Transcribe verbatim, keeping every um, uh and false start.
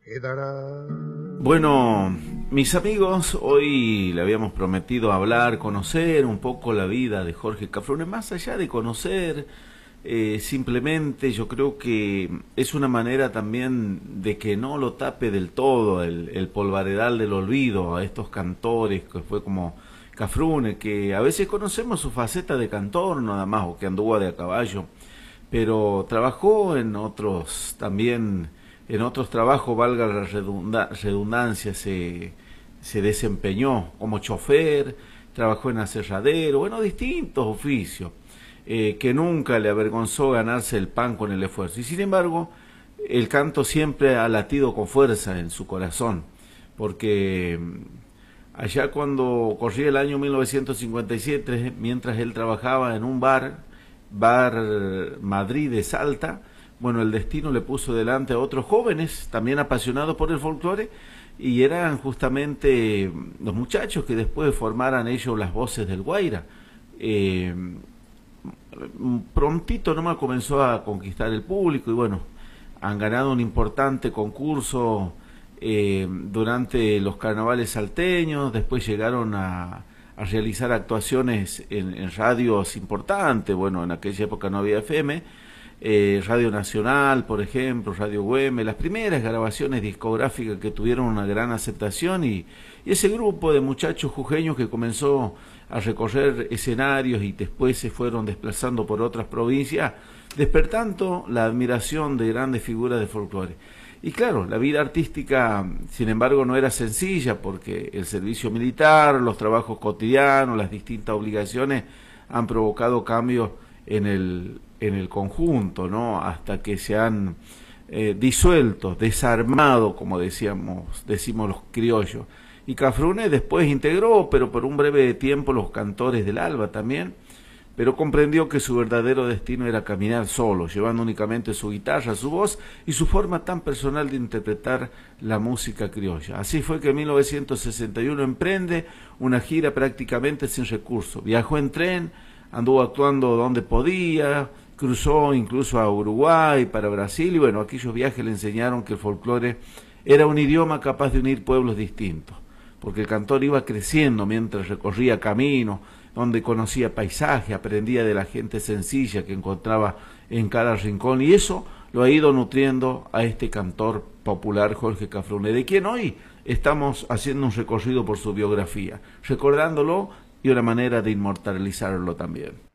quedará. Bueno, mis amigos, hoy le habíamos prometido hablar, conocer un poco la vida de Jorge Cafrune. Más allá de conocer, eh, simplemente yo creo que es una manera también de que no lo tape del todo el, el polvaredal del olvido a estos cantores que fue como Cafrune, que a veces conocemos su faceta de cantor nada más, o que anduvo de a caballo, pero trabajó en otros también, en otros trabajos, valga la redunda, redundancia, se, se desempeñó como chofer, trabajó en aserradero, bueno, distintos oficios, eh, que nunca le avergonzó ganarse el pan con el esfuerzo. Y sin embargo, el canto siempre ha latido con fuerza en su corazón, porque allá cuando corría el año mil novecientos cincuenta y siete, mientras él trabajaba en un bar, Bar Madrid de Salta, bueno, el destino le puso delante a otros jóvenes, también apasionados por el folclore, y eran justamente los muchachos que después formaran ellos las voces del Guaira. Eh, prontito nomás comenzó a conquistar el público, y bueno, han ganado un importante concurso eh, durante los carnavales salteños, después llegaron a... a realizar actuaciones en, en radios importantes. Bueno, en aquella época no había F M, eh, Radio Nacional, por ejemplo, Radio Güemes, las primeras grabaciones discográficas que tuvieron una gran aceptación, y, y ese grupo de muchachos jujeños que comenzó a recorrer escenarios y después se fueron desplazando por otras provincias, despertando la admiración de grandes figuras de folclore. Y claro, la vida artística, sin embargo, no era sencilla, porque el servicio militar, los trabajos cotidianos, las distintas obligaciones han provocado cambios en el, en el conjunto, ¿no? Hasta que se han eh, disuelto, desarmado, como decíamos, decimos los criollos. Y Cafrune después integró, pero por un breve tiempo, los Cantores del Alba también, pero comprendió que su verdadero destino era caminar solo, llevando únicamente su guitarra, su voz y su forma tan personal de interpretar la música criolla. Así fue que en mil novecientos sesenta y uno emprende una gira prácticamente sin recursos. Viajó en tren, anduvo actuando donde podía, cruzó incluso a Uruguay, para Brasil, y bueno, aquellos viajes le enseñaron que el folclore era un idioma capaz de unir pueblos distintos, porque el cantor iba creciendo mientras recorría caminos, donde conocía paisaje, aprendía de la gente sencilla que encontraba en cada rincón, y eso lo ha ido nutriendo a este cantor popular Jorge Cafrune, de quien hoy estamos haciendo un recorrido por su biografía, recordándolo y una manera de inmortalizarlo también.